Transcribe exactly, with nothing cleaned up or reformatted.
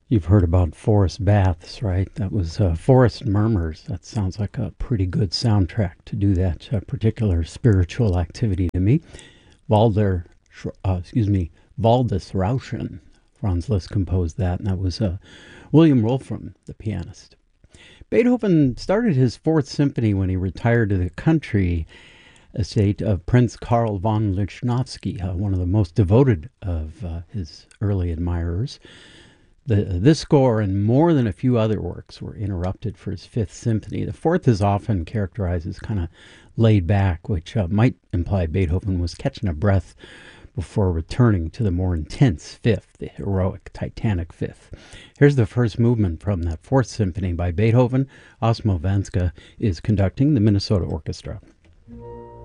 You've heard about forest baths, right? That was uh, Forest Murmurs. That sounds like a pretty good soundtrack to do that uh, particular spiritual activity to me. Walder, uh, excuse me, Waldus Rauschen. Franz Liszt composed that, and that was uh, William Wolfram, the pianist. Beethoven started his Fourth Symphony when he retired to the country estate of Prince Karl von Lichnowsky, uh, one of the most devoted of uh, his early admirers. The, this score and more than a few other works were interrupted for his Fifth Symphony. The Fourth is often characterized as kind of laid back, which uh, might imply Beethoven was catching a breath before returning to the more intense Fifth, the heroic Titanic Fifth. Here's the first movement from that Fourth Symphony by Beethoven. Osmo Vanska is conducting the Minnesota Orchestra.